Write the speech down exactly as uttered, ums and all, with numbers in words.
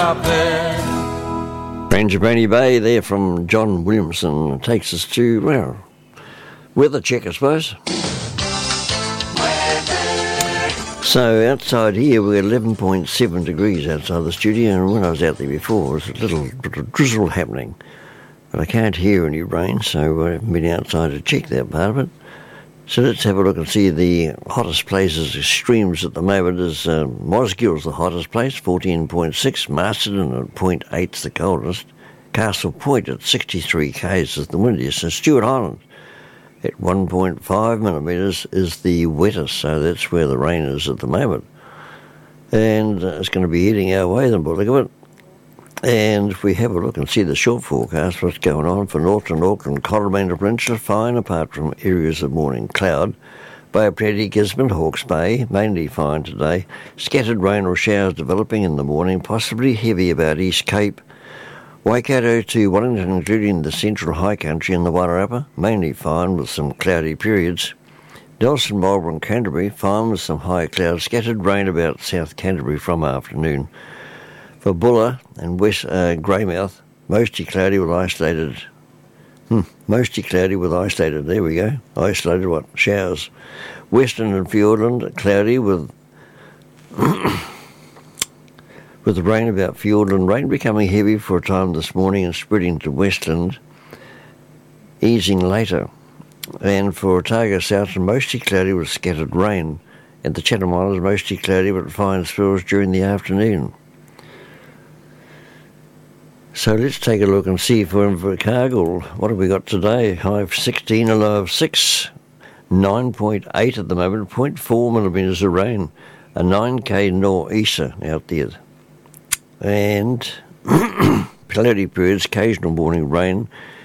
up there. Range of Rainy Bay there from John Williamson takes us to, well, weather check, I suppose. So outside here we're eleven point seven degrees outside the studio, and when I was out there before there was a little bit of drizzle happening. But I can't hear any rain, so I haven't been outside to check that part of it. So let's have a look and see the hottest places, extremes at the moment is uh, Mosgill's the hottest place, fourteen point six, Masterton at zero point eight is the coldest, Castle Point at sixty-three k's is the windiest, and Stewart Island at one point five millimetres is the wettest, so that's where the rain is at the moment. And uh, it's going to be heading our way, then, by the look of it. And if we have a look and see the short forecast, what's going on for Northern Auckland, Coromandel Peninsula, fine apart from areas of morning cloud. Bay of Plenty, Gisborne, Hawke's Bay, mainly fine today. Scattered rain or showers developing in the morning, possibly heavy about East Cape. Waikato to Wellington, including the central high country and the Wairarapa, mainly fine with some cloudy periods. Nelson, Marlborough and Canterbury, fine with some high clouds. Scattered rain about South Canterbury from afternoon. For Bulla and West uh, Greymouth, mostly cloudy with isolated, hmm, mostly cloudy with isolated, there we go, isolated what, showers. Western and Fiordland, cloudy with with the rain about Fiordland, rain becoming heavy for a time this morning and spreading to Westland, easing later. And for Otago South, mostly cloudy with scattered rain. And the Chatham Islands, mostly cloudy but fine spells during the afternoon. So let's take a look and see if we're in Invercargill. What have we got today? High of sixteen, a low of six, nine point eight at the moment, zero point four millimetres of rain, a nine k nor'easter out there. And cloudy periods, occasional morning rain,